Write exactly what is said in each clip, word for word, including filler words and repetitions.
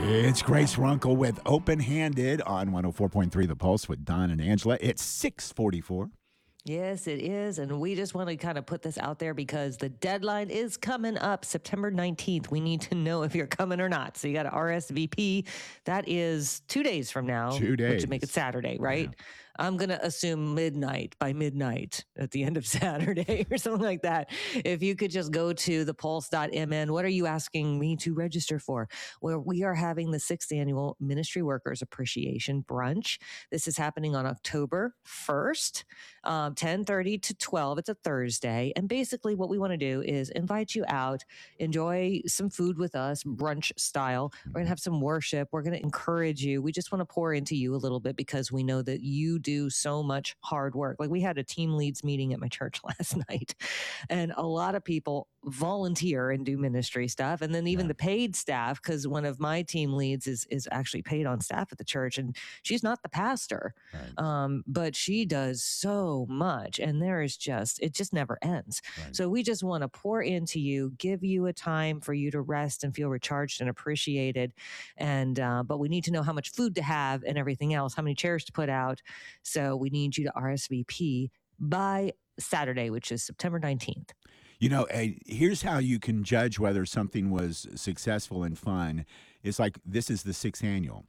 It's Grace Runkle with Open Handed on one oh four point three The Pulse with Don and Angela. It's six forty-four. Yes, it is. And we just want to kind of put this out there because the deadline is coming up September nineteenth. We need to know if you're coming or not. So you got to R S V P. That is two days from now. Two days. Which would make it Saturday, right? Yeah. I'm going to assume midnight, by midnight at the end of Saturday or something like that. If you could just go to the pulse dot m n, what are you asking me to register for? Well, we are having the sixth annual Ministry Workers Appreciation Brunch. This is happening on October first, um, ten thirty to twelve. It's a Thursday. And basically what we want to do is invite you out, enjoy some food with us, brunch style. We're going to have some worship. We're going to encourage you. We just want to pour into you a little bit because we know that you do so much hard work. Like we had a team leads meeting at my church last night, and a lot of people volunteer and do ministry stuff. And then even yeah. the paid staff, because one of my team leads is is actually paid on staff at the church, and she's not the pastor, right. um, but she does so much. And there is just, it just never ends. Right. So we just want to pour into you, give you a time for you to rest and feel recharged and appreciated. And, uh, but we need to know how much food to have and everything else, how many chairs to put out. So we need you to R S V P by Saturday, which is September nineteenth. You know, here's how you can judge whether something was successful and fun. It's like, this is the sixth annual.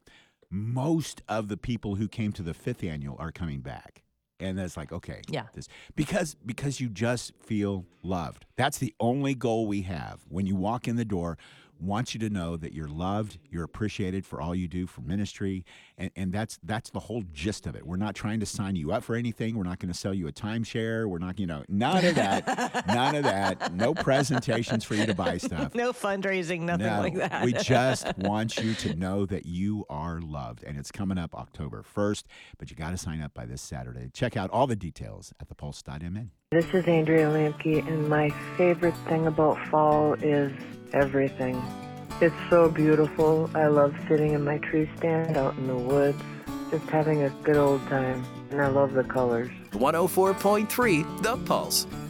Most of the people who came to the fifth annual are coming back. And that's like, okay, yeah. this because because you just feel loved. That's the only goal we have. When you walk in the door, want you to know that you're loved, you're appreciated for all you do for ministry, and, and that's that's the whole gist of it. We're not trying to sign you up for anything. We're not going to sell you a timeshare. We're not, you know, none of that, none of that. No presentations for you to buy stuff. No fundraising, nothing no, like that. We just want you to know that you are loved, and it's coming up October first, but you got to sign up by this Saturday. Check out all the details at the pulse dot m n. This is Andrea Lamke, and my favorite thing about fall is everything. It's so beautiful. I love sitting in my tree stand out in the woods, just having a good old time, and I love the colors. one oh four point three The Pulse.